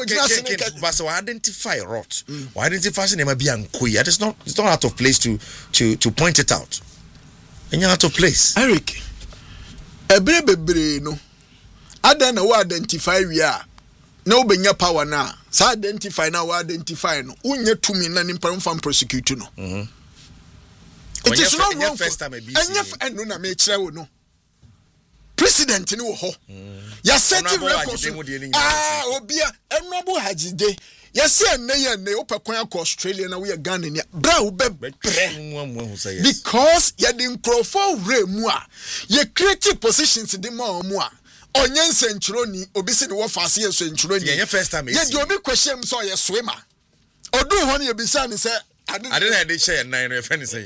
no just but so identify rot. Identify nema bi ankoi. It's not out of place to point it out. And you're out of place. Eric. Ebre no. Ada na we identify we are. Na obenya power na. Sa identify na we identify no. Unye tumi na nimpa mfa prosecute no. It is not wrong. First time and no na me kire wo no. President ni wo ho. Ya set records. Obia Honorable Hajide. Ya say na opekwan akọ Australia na we Ghana ni. Bra wo be because ya the nkrofo wre mu a ye creative positions de ma omu a onye nsenchuro ni obi se de wo fase ye so nchuro ni. Ye first time. Ye de obi kwahye so ye swimmer. Odu ho ne ye bisa ni say I didn't have this share 9 if anything.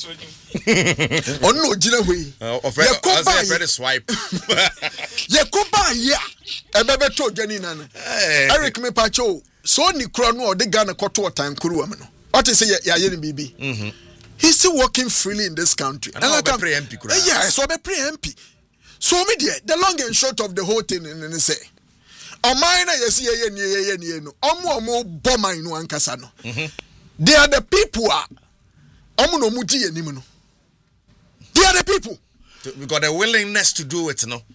On no jina we. Friend swipe. Ye koba ya. Ebebe to dwani nana. Eric me pacho. So ni kro no o de Ghana koto otankuru am no. What is say ya ye ni bibi? He's still working freely in this country. And like pre MP kura. Yeah, so be pre MP. So me there, the long and short of the whole thing and say. O mine na yesi ye no. Omo bo mine no ankasa no. They are the people are they are the people. We got a willingness to do it, no.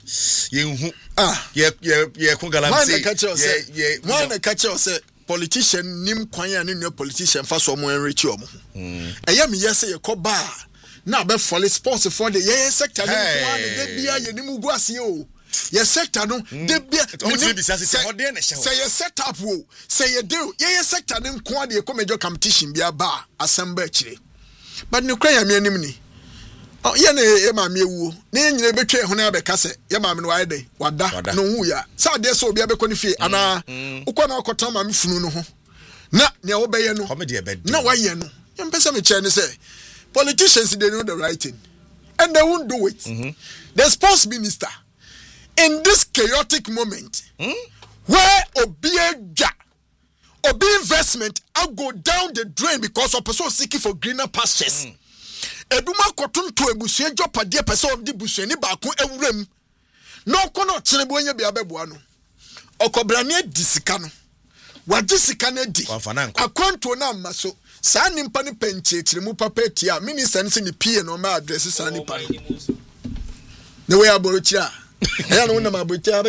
Politician nim kwanya ne no politician fa so mo enrich omo. Eya me yes ye ko ba na be follow sports for the ye sector no kwa ne de bia ye nim gu ase o. Ye sector no de bia say ye set up wo say ye do ye sector no kwa de ko major competition bia ba assemble chire but ne kra ya me anim ni oh ye na ye ma me ewu ne nyine betwe ho na be ka se ye ma me no wide wada no hu ya sa de so bia be ko ne fie ana ukwa na akota ma me funu no ho na ne wo be ye no na wa ye no ye mpesa me che ne say politicians they know the right thing and they won't do it. The sports minister in this chaotic moment, where Obi investment will go down the drain because of person seeking for greener pastures. Eduma kotun to ebusue job ade person of the busue ni ba ko ewurem. No kono chenebo anya bia beboa no. Okobrane disika no. Wa disika na di. Akwanto na maso. Sa nimpa ni penche mu papa etia minister nse ni pie no ma address sa ni pa. Ne we aborochira. I don't know about hey,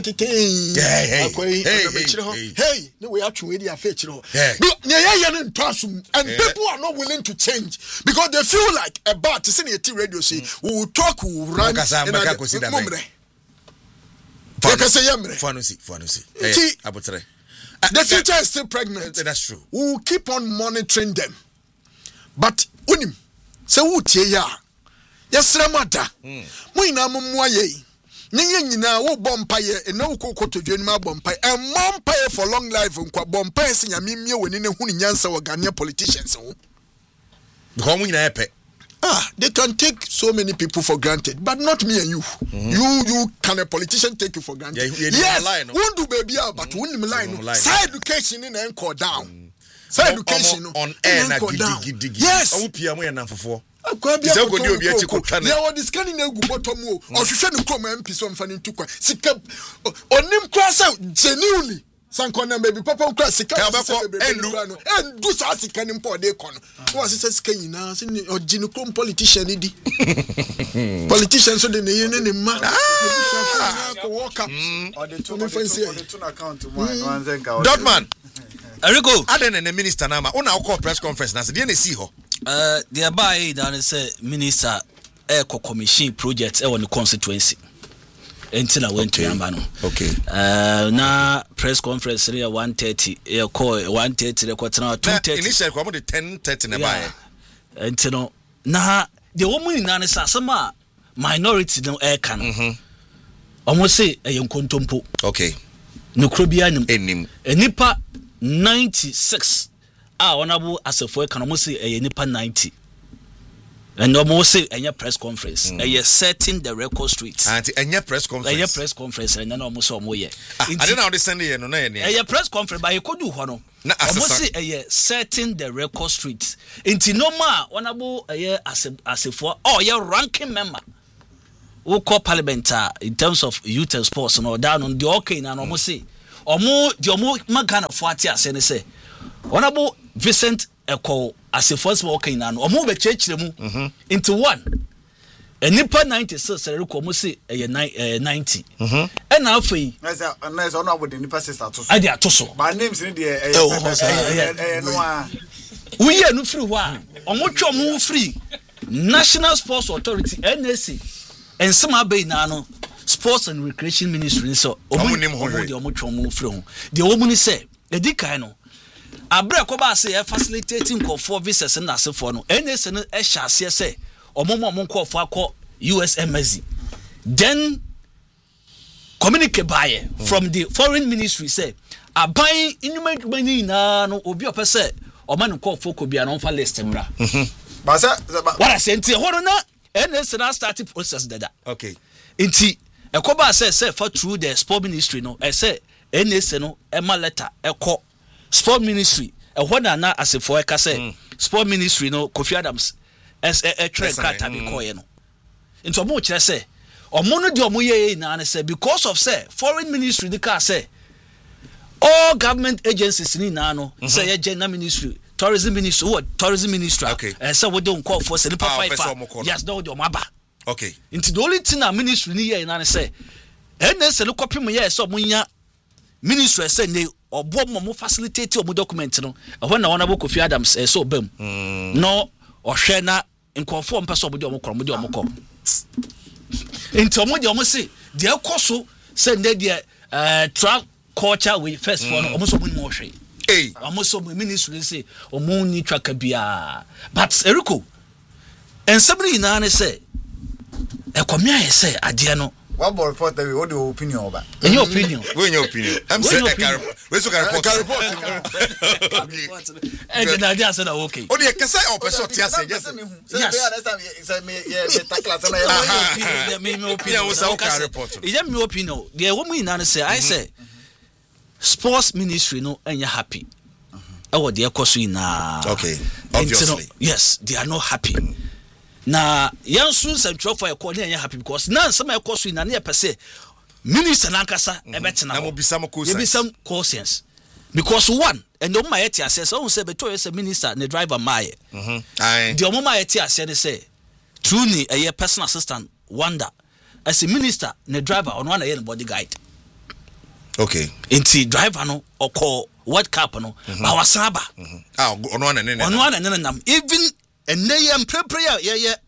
no way out with your face. And people are not willing to change because they feel like about to send a T radio say, we will talk, we will run. The future is still pregnant. That's true. We will keep on monitoring them. But unim, say, what ya? Yes, Ramada. Muina Mumwaye. Nyina wo bompaye e na wo kokoto dwani ma bompaye e mompaye for long life nkwa bompaye se nyame mie woni ne hunu nyansa wo Ghanaian politicians wo because mu nyina epe they can take so many people for granted but not me and you. You can a politician take you for granted? Yes, won't do baby but won't line side education in and down side education on air na gidi yes opia mu na fofo There was this kind of bottom or should come and piece on funny to Sika on him class out genuinely. Sankona baby papa class and do something can import their con. Was it a skin now? Or Ginocom politician? Politicians on the man walk up or the two account. Dotman. Erico, I didn't a minister nama. On our press conference, now, didn't see her. Thereby, then say minister eco commission projects on the constituency. Until I went to Yambano. Okay. Na press conference here 1:30. Call 1:30. The quarter now 2:30. Initially, come on 10:30 nearby. Until na the woman in Nanasa sama minority no air can. Almost say a young contompo. Okay. No Crobianum. Nipa 96. Honorable as a for can almost say a nipa 90. And almost say a press conference. A setting the record street. And a press conference. A press conference and then almost some way. I didn't understand it. A press conference, but you could do one. Almost say a setting the record street. Into no more honorable a year as a for your ranking member. Who call parliament in terms of youth and sports and all down on the okay and almost say. omo magana for ati ase ne say honorable Vincent Eko as a first walking na no omo be chechire mu into one enipa 96 eriko mo say 90 and now afei nice ono abode nipa sister to so ade atoso my names ni de no we here no free ho a omo twa mo free National Sports Authority NSC and some abey na no Sports and Recreation Ministry so omo de omo twa mo free ho de omo ni say edikan no abre ko ba say facilitating for visas na asefo no NSC no e hya ase say omo call for USMSC then communicate by from the foreign ministry say aban inumani na no obi opese omo no call for ko bia no fa list mra but what I say nti hono na NS na start process dada okay nti ekoba say for through the sport ministry no say NS no e ma letter eko sport ministry e hono na asefo e ka say sport ministry no Kofi Adams a train kata bi koye no into omo kire say omo no de omo ye na say because of say foreign ministry the car say all government agencies ni na no say ye general ministry tourism ministry okay say we don't call for say five yes no de omo aba okay into the only thing na ministry ni ye na say NS no copy mo ye say omo nya ministry say ne obo mo facilitate omo document no when na Honorable Kofi Adams so bam no ohwe na nkonfo mpese obodi omukọ enti omodi omusi de ekoso se nde de track culture we first for omuso mun mo hwe omuso ministry say omuni track bia but eriko ensabri na ne say ekomia ye say ade no what about report that what your opinion about your opinion I'm saying we so report and the idea said okay o de kasa o person tia say just yes me tackle me opinion we so report me opinion the woman na say I say sports ministry no enya happy e wo de ekoso ina okay obviously yes they are not happy na yansu central for call na happy because na some ekoso ina na e pese minister na nkasa e betena na mo bisa mo conscience because one and the my eti ase so say beto say minister ne driver my the omo my eti ase ne say truly a personal assistant wonder as a minister ne driver on one a body guide okay inti driver no oko World Cup no ba wasaba on one and nam even and they am prepare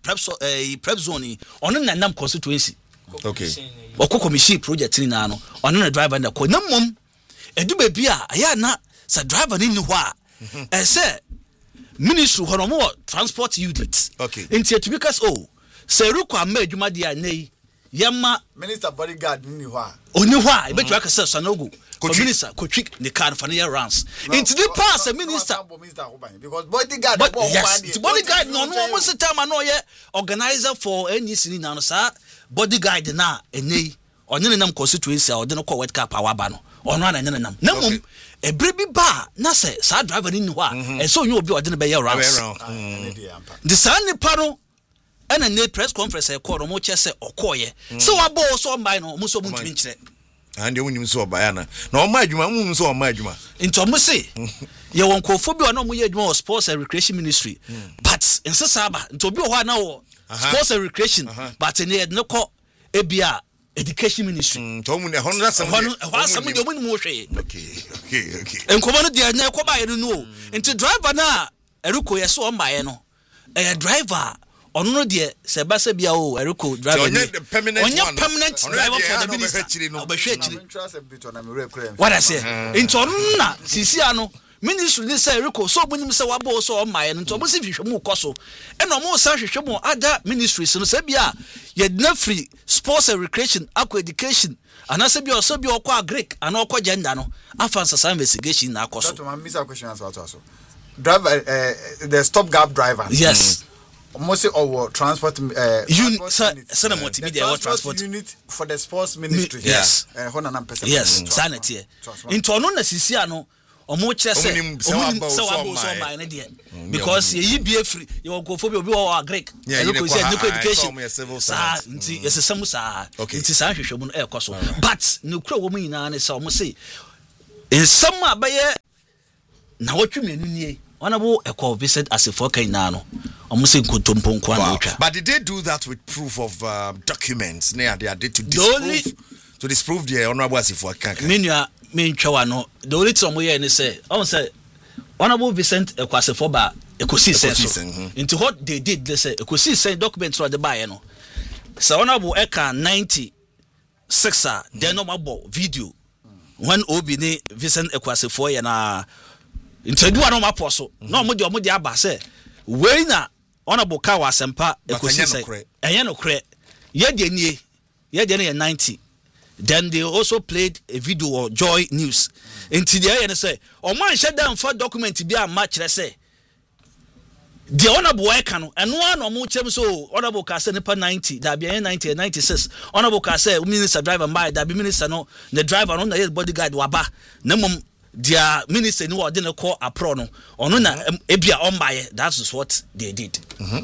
prep zone on na nam constituency okay oko commission project ni na no on na driver na ko nam mom edu ba bia aya na sa driver ni ho a say ministry ho no mo transport unit okay inti to because say ruko am adwuma dia nei yema minister bodyguard ni ho a oni ho a e betu aka say sanogo minister kotwi the car for near rounds into the pass a minister because bodyguard bodyguard no almost time no ye organizer for any city now sir bodyguard na enei onye nam constituency o de no World Cup awaba no ono na nam namum e brebi ba na say sa driver ni ho a e so onye obi o de no be ye rounds the san ni paro ena ne press conference e call mo che say okoye so wabo so mbai no mo so mo ntumi nkire and you win so bayana na o ma adwuma mu so o ma adwuma into mo say ye won kofo bi ona mo ye adwuma sports and recreation ministry but insesa ba into obi o ho na wo sports and recreation but ne no ko ebia education ministry to mu ne hono na sam de mo ni mo hwe okay enkomo no de na ko ba ye no into driver na eruko ye so o mbaye no driver ono de se ba se bia o eriko driver onye permanent driver for the minister what I say into na sisi ano ministry ni say eriko so munim se wabo so o maye no to mo se hwehwe mu koso e no mo sa hwehwe mu other ministries no se bia ye na free sports and recreation aqua education ana se bia so bia okwa greek ana okwa gender no afansa sa investigation na akoso that man miss question answer to so driver the stop gap driver yes Mostly our transport unit transport unit for the sports ministry yes yes sanity into ono na sisia no omo kire se omo so my na de because ye be free you go for obi o Greek local say no education nti yes samu sa nti san hwehwemu no e koso but no kura wo mu nyina ne say omo say in some abaye na wotwe menu nie honorable Eko Vincent Asifo kan na no almost in Kutumpo Nkwa. But did they do that with proof of documents? They did to disprove the honorable Asifo kan. Me ntwa no the only thing we hear say honorable Vincent Eko Asifo ba ekosi sense into what they did they say ekosi sense documents for the buy no so honorable Eka 96 then no mabo video when obi ni Vincent Eko Asifo ye na interview no maposo no mo de aba say we na honorable ka wa sempa ekosi sense enye no kre ye de nie ye de ne 90. Then they also played a video of Joy News. Into the end, say, "Oh man, shut down for document be a match." Let's say the honorable Ekano and one or more so honorable Kase Nipa 90, that be 90 and 96. Honorable Kase minister driver by that be minister no the driver on the bodyguard waba. Nemum their minister no didn't call a prono or no ebia on by that is what they did.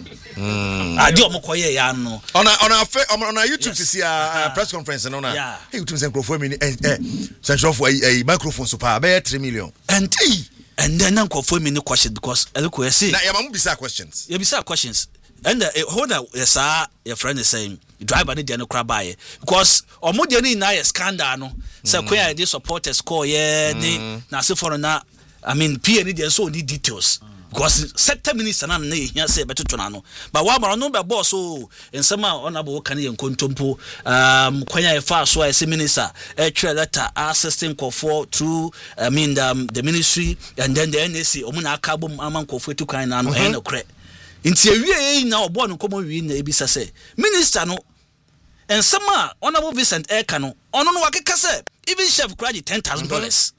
I do mokoye ya no on our YouTube to see a press conference and on hey to send for me central for a microphone super be 3 million and then uncle for me no question because elko you see na ya mamu bisa questions you bisa questions and hold on yes your friend is saying driver need no cry by because omo dey na scandal no say kwaya dey supporters call ye na say for na I mean PA need dey so need details because sector minister na here say beto na no but wa ma no be boss so ensema honorable kan ye nkontompo kwanya e fa so as minister try letter assisting for through I mean the ministry and then the NSC omo na aka bom amanko for tu kan na no e no kre nti awie na obo no komo wi na ebisa say minister no ensema honorable Vincent Eka no ono no wakeka say even chef credit $10,000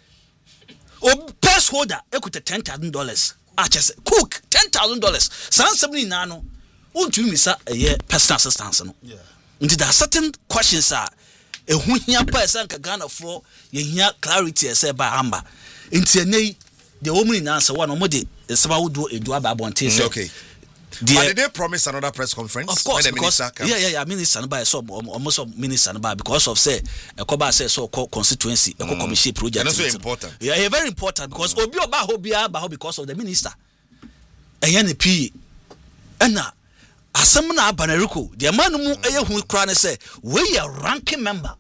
o purse holder ekute $10,000 achese cook $10,000 san 70 na no untumi misa personal assistance no nti there are certain questions ehu hia person ka Ghana for ye hia clarity say ba amba nti enei the woman na answer one omode seba wodo edu aba bonte say okay. But did they promise another press conference? Of course, because minister by so almost minister by because of say Ekoba say so called constituency commission project. And that's important. Yeah, very important because obi oba hobia ba because of the minister. NP na asem na abanariko the man mu eyehu kra ne say we are ranking member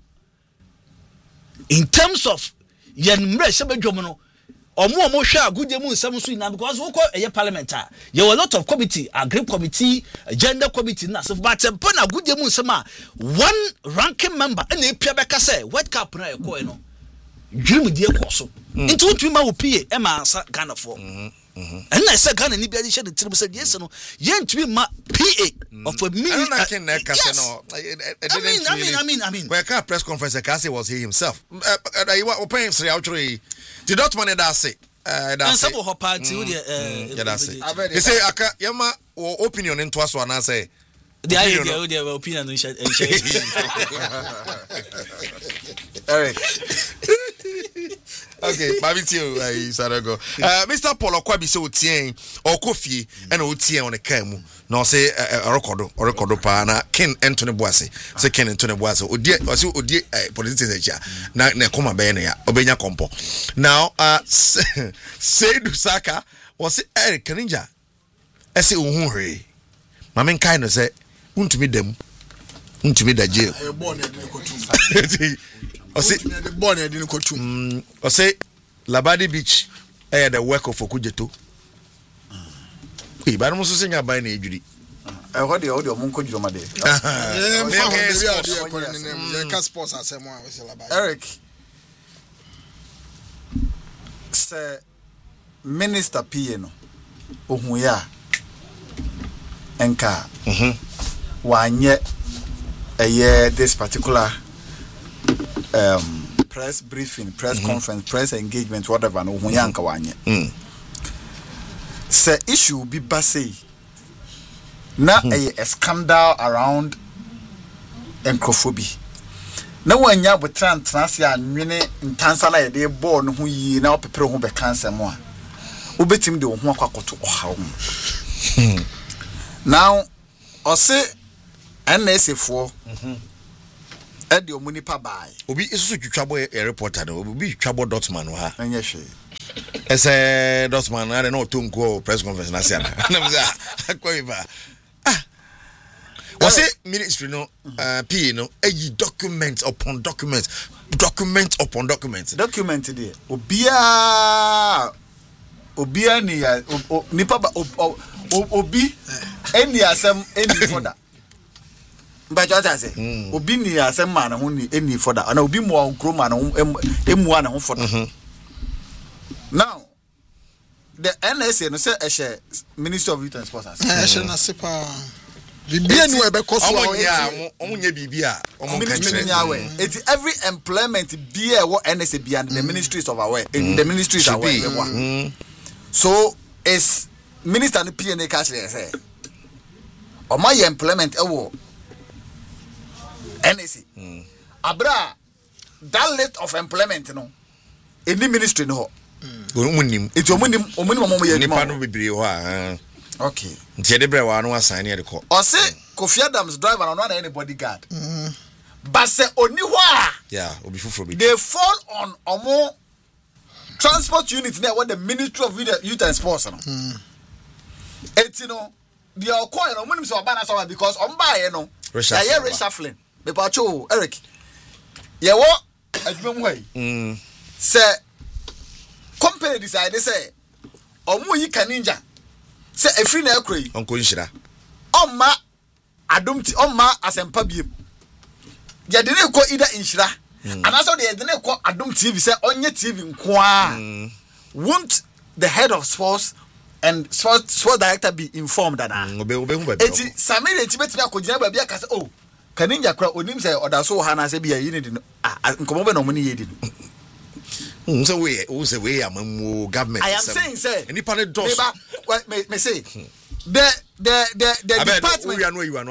in terms of yen mre sebedwom no omo hwa agudie mu nsam so ina because we call a parliament there were a lot of committee agree committee gender committee na so but na agudie mu nsam one ranking member na epia beka say world cup na ekọ no dwim die kọ so into ntwi ma opie e ma ansa Ghana for and I said Ghana ni bia di shede tiri say yes no ye ntwi ma PA of a million I mean where can press conference Kase was he himself open three outro the dot money that say and some of party that's it they say aka yama opinion into us one say the idea opinion and share Eric okay baby tio Sarago Mr. Paul Okwabi say otien okofie and otien on the kamu no say record pa na Ken Anthony Boase say Ken Anthony Boase odi politics echa na koma be na ya obenya kompo now Seydou Saka was Eric Kaninja ese ohun hwe mama nkai no say untumi da jail e born e dey kotum o say the born e dey kotum o say Labadi Beach the work of Okujeto ba no so senya ban na ejuri what the audio mun ko juro de sports asemo a we say Labadi Eric say minister PA no ohun ya enka wanye this particular press briefing, press conference, press engagement, whatever no ohun ya enka wanye say issue be basay na a scandal around encrophobi na wanya botran transi anwene ntansa na ye de ball no ho yi na opepere ho be cancer mo a obetim de ho akwakoto ohaw now ose NSA for Eddie Omunipa by Obi is Trouble a reporter, Obi Trouble Dotsman, and yes, she. As a Dotsman, I don't know to go press conference. Was it ministry no P no a document upon document upon document Documented there. Obia ni nipa obi any asem any further. But what I say, obi ni asem man ho ni any further. And obi mo nkro man ho emu an ho further. Now the NSA no say Ministry of Youth and Sports. Na sepa bibia ni we be koso omunye bibia it's every employment be what NSA be and the ministries of aware in the ministries aware. So is minister no PNA catch there say o my employment ewo NSA abra that list of employment no any ministry no omunim it's omunim nipa no bebre ho okay ntie de bre wa no assign ne de ko o say Kofi Adams driver no na any bodyguard but say oni ho a yeah obi fufuro bi they fall on omo transport unit there what the Ministry of Youth and Sports no et you know the coin no monim say obana so because on buy no ya reshuffling me pa cho Eric ye wo adwuma mu hai say company decide say omo yi kaninja say efri na akroyi onko nhira omma adomti omma asempa biem ya de ne ko ida nhira anaso de ne ko adom TV say onye TV nko a won't the head of sports and sports director be informed that eti samire eti betimi akogina ba bia ka say oh kaninja kra onim say odaso ha na say bia yi ne di nkomo be no mo ne ye di so we am government I am saying say any part does me say the department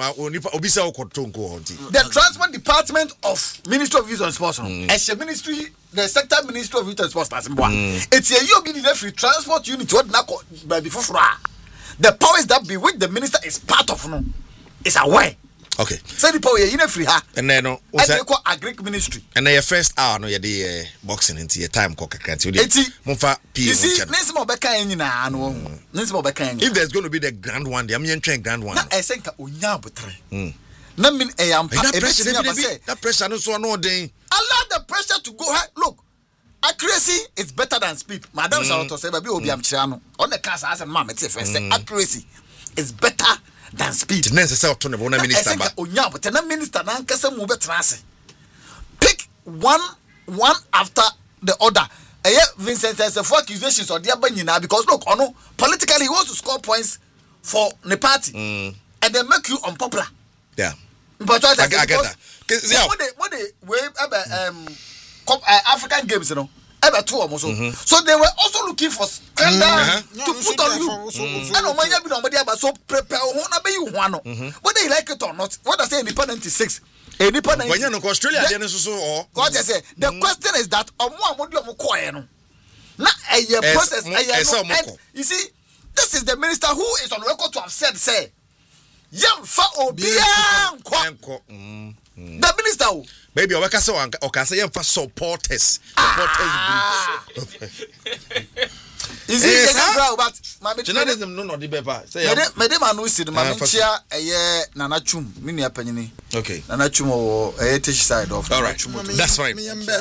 the transport department of Ministry of Youth and Sports as a ministry the sector Ministry of Youth and Sports it's a you be the free transport unit what na before the powers that be which the minister is part of no is aware. Okay. Say the power you free ha. And then no. I call agric ministry. And then your first hour no you the boxing into your time cock kakra nti. Monfa P. You see, nesi mo beka yen nyina no. Nesi mo beka yen. If there's going to be the grand one, I'm yen grand one. Na I think onya botre. Na min e am pa that pressure no so no den. Allow the pressure to go high. Look. Accuracy is better than speed. Madam Saroto say baby obi am kira no. On the class as mama say first say accuracy is better than speed. The next say to the minister ba. Onya but na minister na nkasa mu betra ase. Pick one after the other. Vincent says for accusations or the nyina because look ono politically he wants to score points for the party and they make you unpopular. Yeah. But I get that. What they African games, you know, ever two almost. So they were also looking for scandal to put on you. I don't mind you nobody but so prepare who be you one. Whether you like it or not, what I say independent is 6. Independent. When you know Australia, what I say, the question is that now a process. You see, this is the minister who is on record to have said, say, Yam fa obianko. The minister baby o ka say yam fa supporters is it but journalism no the bepa say medema no see the manchia eye Nana Chum mini apanyini okay Nana Chum o teach side of all right that's fine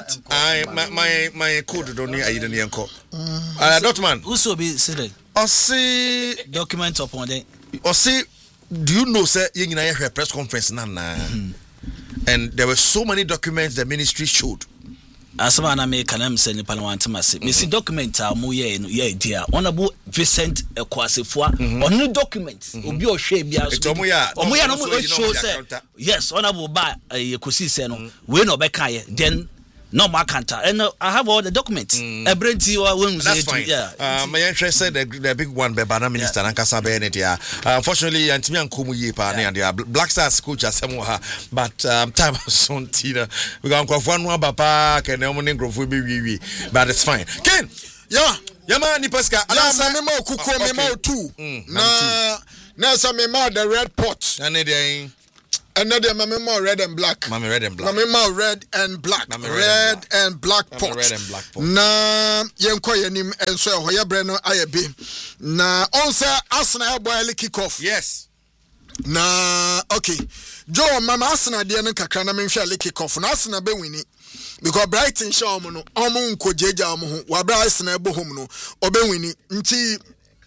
my code don't need ayi den yanko Dotman who so be said o see document upon them o see do you know say you nyina hear press conference na and there were so many documents the ministry showed. Asama na me kanam se ni parliament mase. Me see document a mo ye no ye dia. Honorable Vincent Ekwasefua on document. Obi o hwe bia so. Omo ya no mo show say yes honorable ba Yekosi say no we no be kan ye then no more counter and I have all the documents. That's fine. Yeah. My interest said the big one be Bana Minister Nankasa be ne dia. Unfortunately Antimi Ankomu ye pa ne dia. Black Stars coach asemo ha but time soon tina. We go nkrofo no abapa ke na mo ne nkrofo be wi but it's fine. Ken. Yeah. Yama ni Pascal. Alasa me ma okuko me ma 2. Na sa me ma the red pot. Na ne dia Another mama red and black. Mama red and black. Mama red and black. Red and black pot. Red and black pot. Na yenko yenim enso e hoya bre no ayabe. Na onse Arsenal boy kick off. Yes. Na okay. Joe mama Arsenal de no kakra na menhwe kick off. Na Arsenal be wini. Because Brighton show no omo nko jeja omo ho. Wa Arsenal bo home no obe wini. Nti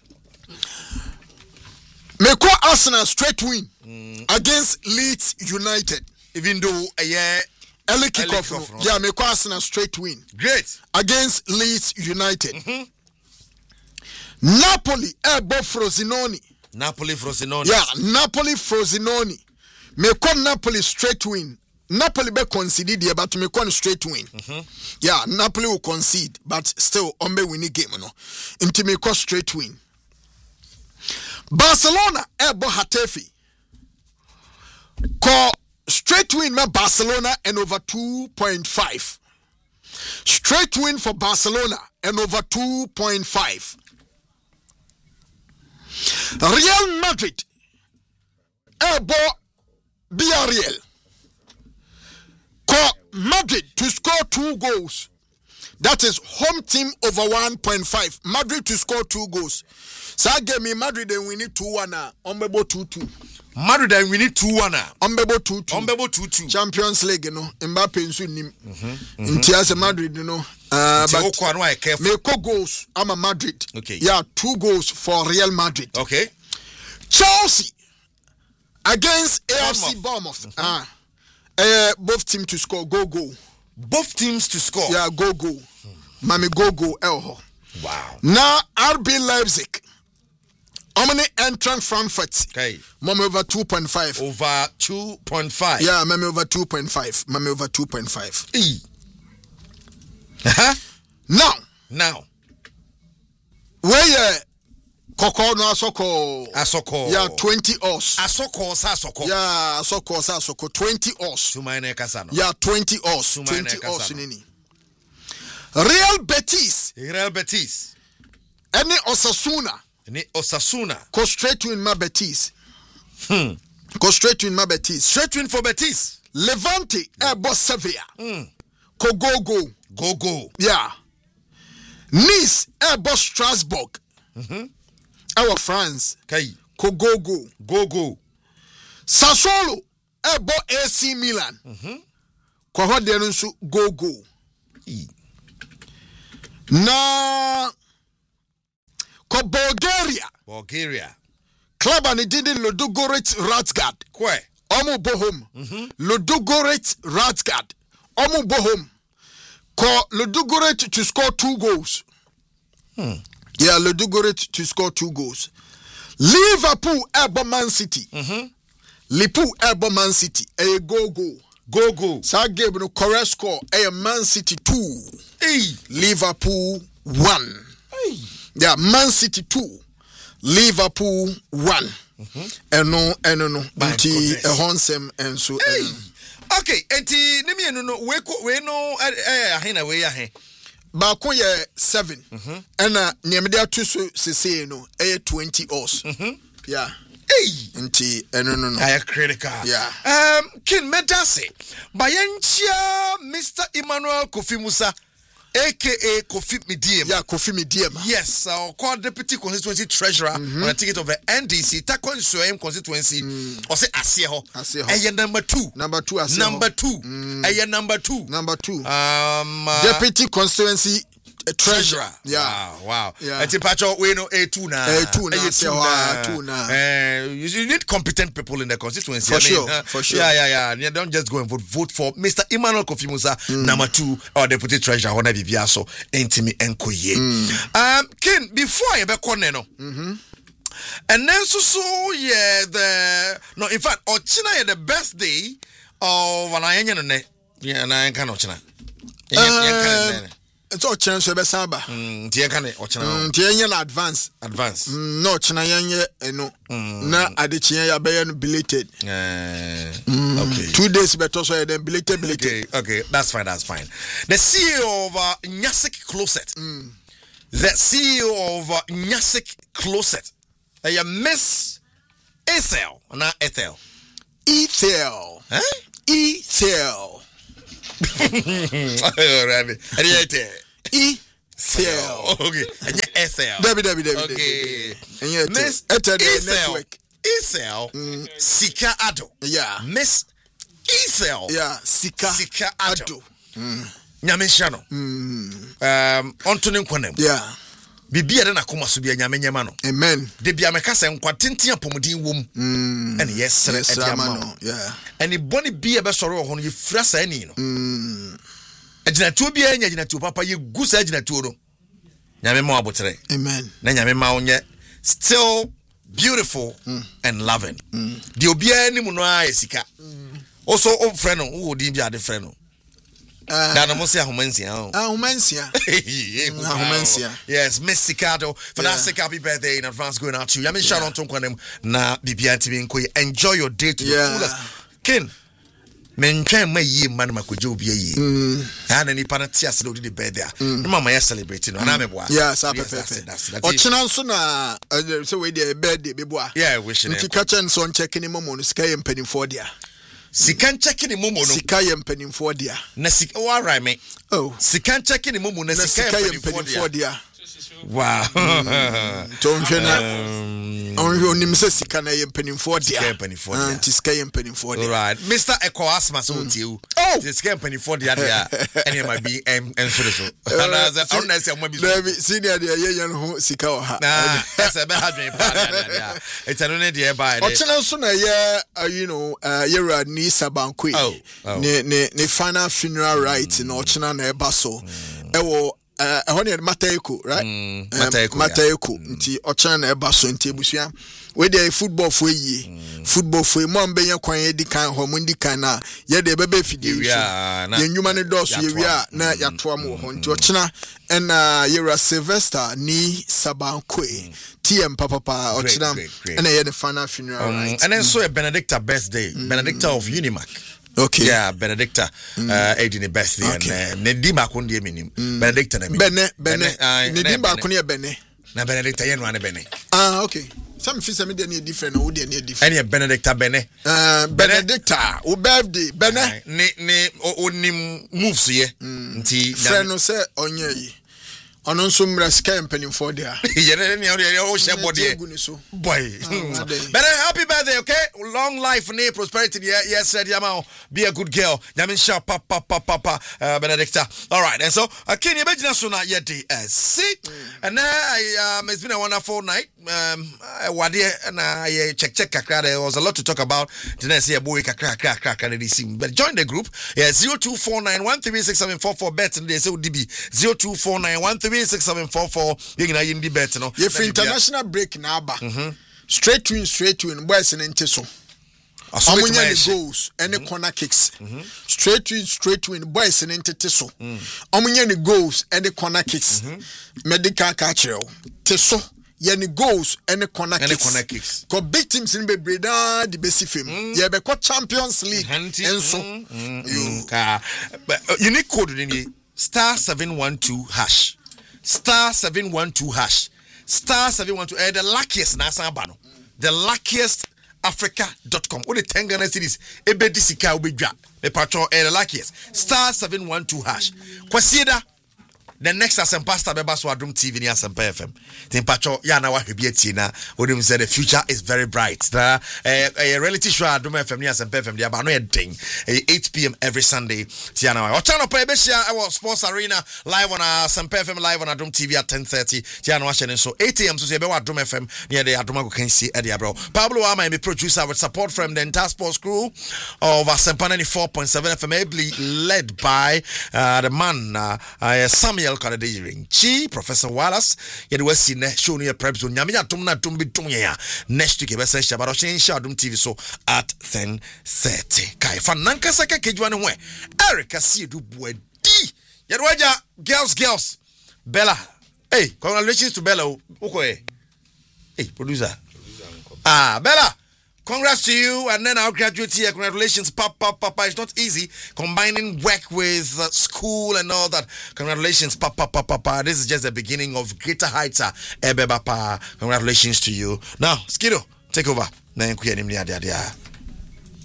Meko Arsenal straight win against Leeds United. Even though early kickoff. Yeah, Meko Arsenal straight win. Great. Against Leeds United. Napoli ebo Frosinone. Napoli Frosinone. Yeah, Napoli Frosinone. Meko Napoli straight win. Napoli be concede there, but Meko straight win. Yeah, Napoli will concede, but still ombe winning game no. Inti Meko straight win. Barcelona ebo Hatafe. Ko straight win ma Barcelona and over 2.5. Straight win for Barcelona and over 2.5. Real Madrid ebo Villarreal. Ko Madrid to score 2 goals. That is home team over 1.5. Madrid to score 2 goals. So I gave me Madrid and we need 2-1. Ombebo 2-2. Madrid and we need 2-1. Ombebo 2-2. Ombebo 2-2. Champions League, you know. Mbappe nsu nim. Ntiase Madrid, you know. But Meko goals. I'm a Madrid. Okay. Yeah, 2 goals for Real Madrid. Okay. Chelsea against AFC Bournemouth. Both teams to score. Go. Both teams to score. Yeah, go. Mami go. Elho. Wow. Now RB Leipzig. Omni entrant Frankfurt. Okay. Mami over 2.5. Over 2.5. Yeah, mami over 2.5. Mami over 2.5. Now. Where Koko no Asoko. Yeah, 20 os. Asoko. Yeah, Asoko 20 os. Tumaine Kasano. Yeah, 20 os. 20 os nini. Real Betis. Any Osasuna. Go straight to in my Betis. Go straight to in my Betis. Straight win for Betis. Levante. Ebo Sevilla. Go. Go. Yeah. Nice. Ebo Strasbourg. Our France. Okay. Go. Go. Sassuolo. Ebo AC Milan. Kwa hodi nsu go. Na ko Bulgaria. Club and did Ludogorets Razgrad. Kwe. Omu bohom. Ludogorets Razgrad. Omu bohom. Ko Ludogorets to score 2 goals. Yeah, Ludogorets to score 2 goals. Liverpool ebo Man City. Liverpool ebo Man City. Go. Sa game no correct score. Man City 2. Liverpool 1. Yeah, Man City 2. Liverpool 1. No. Nti ehonsem enso. Okay, enti nemi enu no we no ahina we ahe. Ba ko ye 7. Na niamde atu so sese no 20 os. Yeah. Nti no. I critical. Yeah. Kin medase. Bayenchia Mr. Emmanuel Kofi Musa aka Kofi Medium. Yeah, Kofi Medium. Yes, our called deputy constituency treasurer on a ticket of the NDC. Takon Soem constituency. Or say Asieho. Aya number 2. Number 2 Asieho. Aya number 2. Number 2. Deputy constituency treasurer. Yeah. Wow. Yeah. Eti pacho we no A2 na. A2 na. You need competent people in the constituency. For sure. Yeah. You don't just go and vote for Mr. Emmanuel Kofi Musa number 2 or deputy treasurer Hona Bibiaso Entimi Enkoye. Ken before you be corner no. And then so in fact Ochina the best day of Anayenya no ne. Yeah, na enka no Ochina. It's all chance to be saba. Tiekane ochina. Tienya na advance. No china yanye no. Na adichia ya be no belated. Okay. 2 days better so then belated. Okay, that's fine. The CEO of Nyasik Closet. The CEO of Nyasik Closet. Miss Ethel, not Ethel. Ethel. Ethel. Ethel. Okay. Ethel. Okay. Miss Ethel. Ethel. Sika Ado. Yeah. Miss Ethel. Yeah. Sika Ado. Nyame shano. Onto ne nkwanem. Yeah. Bibia de na koma so bia nyame nyema no. Amen. De bia meka se nkwatentia pomodin wom. Ene yesere etiama no. Yeah. Ene boni bia be soro ho no ye fira sa ani no. Ejinatuo bia nya ejinatuo papa ye gu sa ejinatuo no. Nyame ma abotere. Amen. Na nyame ma onye still beautiful and loving. De obia ni mu no a esika. Also o friend no wo din bia de friend no. Dana mo say ahomansia. Ahomansia. Yes, Miss Sicado. Fantastic happy birthday in advance going out to you. I mean shout out to kwanem na bibia tibi nko enjoy your day to the fullest. Ken men twan ma yi man makoje obi yi. Na ni pana tia se do the birthday. No mama ya celebrating no na me boa. Yes, perfect. Ochina nso na say we dey birthday be boa. Yeah, wishing. Nti ka chen so ncheke ni momo no sika ye mpanimfo dia. Sikan checking the momo no. Sika ye mpanimfo dia. Na sika all right me. Oh. Sikan checking the momo na sika ye mpanimfo dia. Wow. Tonhwe na onhwe onim se sika na ye mpanimfo dia. Nti sika ye mpanimfo dia. All right. Mr. Eko Asma so tiu. Oh. Sika ye mpanimfo dia dia. Any might be enso so. And as I say mo bi so. Senior dia ye no sika o ha. Nah, that's a bad dream part dia. It's another day by. Ochina so na ye you know Yera ni Sabankwe. Ne final funeral rites no ochina na eba so. Ewo ehone Matayeko, right? Matayeko. Nti ochina na eba so nti ebusua. We dey football for ye. Football for mo mbenya kwan ye di kan ho mo di kan na ye dey bebe fidie so. Ye nyuma ne do so ye wia na ya to am ho nti ochina na Yera Sylvester ni Sabankwe. TM papa ochina na ye the final funeral right. And then so a Benedicta birthday. Benedicta of Unimac. Okay. Yeah, Benedicta Edini birthday and Nedima kundi eminim. Benedicta na eminim. Bene. Nedima kundi bene. Na Benedicta yen wane bene. Okay. Some fisa me dey different or dey different. Any Benedicta bene. Benedicta o birthday bene. Ne onim moves ye. Nti friend no say onye yi. Ono nso mra sika mpanimfo dia. Yene ne o share body. Boy. But happy birthday, okay? Long life and prosperity. Yes, said Yamao. Be a good girl. Yamin sha papa Benedicta. All right. And so Ken you be so na yet see. And it's been a wonderful night. Wadi na check kakra. There was a lot to talk about. Didn't see a boy kakra but join the group. Yeah, 0249136744 bet and they say DB 0249136744. You can in the bet no. If international break na aba. Straight to boys in Nteso. Amunya ni goals and the corner kicks. Straight to boys in Nteso. Amunya ni goals and the corner kicks. Medical catcher. Teso. Yeni goals and the corner kicks. Ko big teams in Breda the best film. Yeah, be ko Champions League. And so unique code in the *712#. *712#. *712 the luckiest nasa bano. The luckiest Africa.com. Only 10 Ghana cities. Ebedi sika ubedwa. Me patron the luckiest. *712#. Kwasieda the next Pastor Beba so Adum TV ni Asempa FM. Tin patron ya na wahwe ati na odum say the future is very bright. A reality show Adum FM ni Asempa FM dia ba no den 8 p.m. every Sunday. Tiana wa channel pa ebehia e Sports Arena live on Asempa FM live on Adum TV at 10:30. Tiana wa channel so 8 a.m. so say be wa Adum FM near the Adum go can see e dia bro. Pablo Ama my producer with support from the entire sports crew of Asempa 94.7 FM ably led by the man Samuel Kanadeiring Chi Professor Wallace yet was in show near prep zone Yamia Tumna Tumbi Tumya next week Bessa Shabaroshin Shadum TV so at 10:30 Kai Fananka Saka Kejwan we Erica see do boy D Yadwaja girls Bella hey congratulations to Bella okay hey producer Bella congrats to you, and then our graduate here. Congratulations, Papa. It's not easy combining work with school and all that. Congratulations, Papa. This is just the beginning of greater heights. Congratulations to you. Now, Skido, take over.